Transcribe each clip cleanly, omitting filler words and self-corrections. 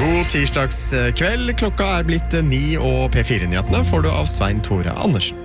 God tirsdagskveld. Klokka blitt 9, og P4-nyhetene får du av Svein Tore Andersen.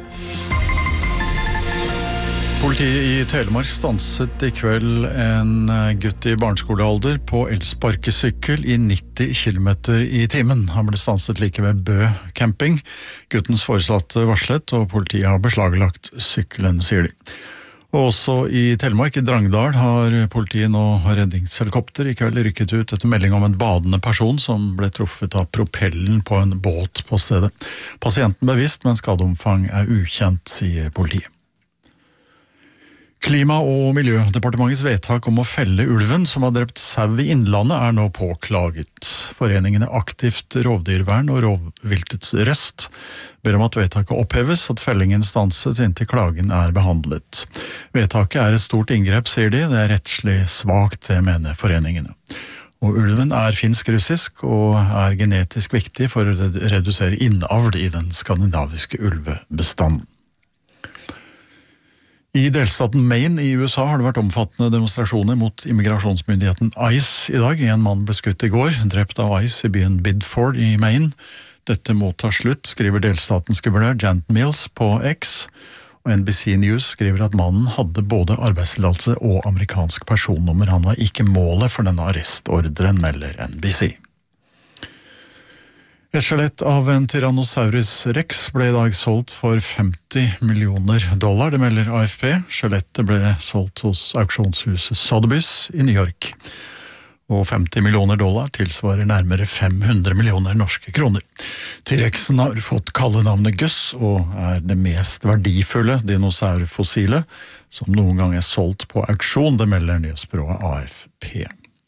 Politiet i Telemark stanset i kveld en gutt i barneskolealder på elsparkesykkel i 90 km i timen. Han ble stanset like ved Bø camping. Guttens foresatte varslet, og politiet har beslaglagt sykkelen, sier de. Og også i Telemark, i Drangedal, har politiet nå redningshelikopter i kveld rykket ut etter melding om en badende person som ble truffet av propellen på en båt på stedet. Pasienten ble visst, men skadeomfang ukjent, sier politiet. Klima- og miljødepartementets vedtak om å felle ulven som har drept sau i Innlandet nå påklaget. Foreningene Aktivt rovdyrvern og Rovviltets Røst ber om at vedtaket oppheves, at fellingen stanses inntil klagen behandlet. Vedtaket et stort inngrep, sier de. Det rettslig svakt, det mener foreningene. Og ulven finsk-russisk og genetisk viktig for å redusere innavl i den skandinaviske ulvebestanden. I delstaten Maine i USA har det vært omfattende demonstrasjoner mot immigrasjonsmyndigheten ICE i dag. En mann ble skutt i går, drept av ICE i byen Bidford i Maine. Dette må ta slutt, skriver delstatens guvernør Janet Mills på X. Og NBC News skriver at mannen hadde både arbeidstillatelse og amerikansk personnummer. Han var ikke målet for denne arrestordren, melder NBC. Et skjelett av en Tyrannosaurus Rex ble i dag solgt for $50 millioner, det melder AFP. Skjelettet ble solgt hos auksjonshuset Sotheby's i New York. Og $50 millioner tilsvarer nærmere 500 millioner norske kroner. T-rexen har fått kallenavnet Gus, og det mest verdifulle dinosaurfossilet som noen gang solgt på auksjon, det melder nyhetsbyrået AFP.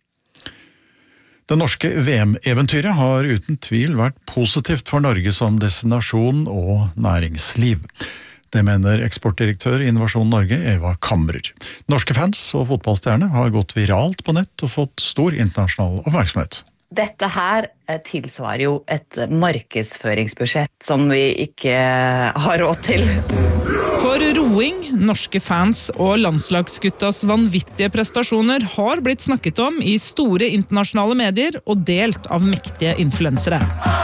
Det norske VM-eventyret har uten tvil vært positivt for Norge som destinasjon og næringsliv. Det mener eksportdirektør i Innovasjon Norge, Eva Kamrer. Norske fans og fotballstjerner har gått viralt på nett og fått stor internasjonal oppmerksomhet. Dette her tilsvarer jo et markedsføringsbudsjett som vi ikke har råd til. For roing, norske fans og landslagsguttas vanvittige prestasjoner har blitt snakket om i store internasjonale medier og delt av mektige influensere.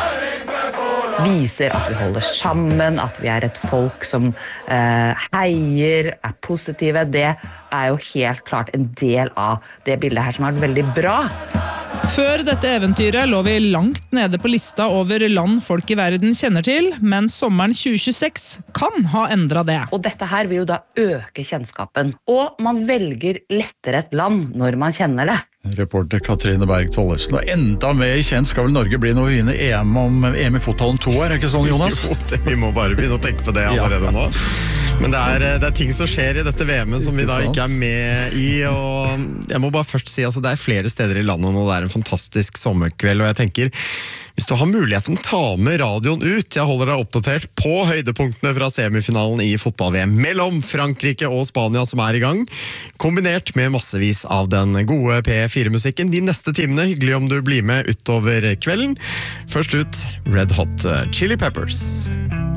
Viser at vi holder sammen, at vi et folk som heier, positive. Det jo helt klart en del av det bildet her som veldig bra. Før dette eventyret lå vi langt nede på lista over land folk i verden kjenner til, men sommeren 2026 kan ha endret det. Og dette her vil jo da øke kjennskapen, og man velger lettere et land når man kjenner det. Reporter Katrine Berg Tollefsen, og enda mer kjent skal vel Norge bli når vi vinner EM i fotball om 2 år, ikke sånn, Jonas? Jo, vi må bare begynne å tenke på det allerede nå. Men det ting som skjer i dette VM-et som vi da ikke med i, og jeg må bare først si, altså det flere steder i landet nå, det en fantastisk sommerkveld, og jeg tenker, hvis du har muligheten, ta med radioen ut. Jeg holder deg oppdatert på høydepunktene fra semifinalen i fotball-VM mellom Frankrike og Spania som i gang, kombinert med massevis av den gode P4-musikken. De neste timene, hyggelig om du blir med utover kvelden. Først ut, Red Hot Chili Peppers.